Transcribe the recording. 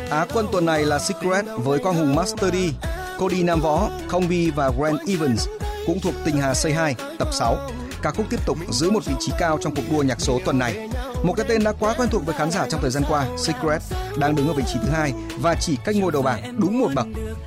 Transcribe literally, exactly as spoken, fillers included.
Á quân tuần này là Secret với quang hùng Master D, Cody Nam Võ, Kongbi và Grant Evans cũng thuộc Tình Hà Say Hi tập sáu. Ca khúc tiếp tục giữ một vị trí cao trong cuộc đua nhạc số tuần này. Một cái tên đã quá quen thuộc với khán giả trong thời gian qua, Secret đang đứng ở vị trí thứ hai và chỉ cách ngôi đầu bảng đúng một bậc.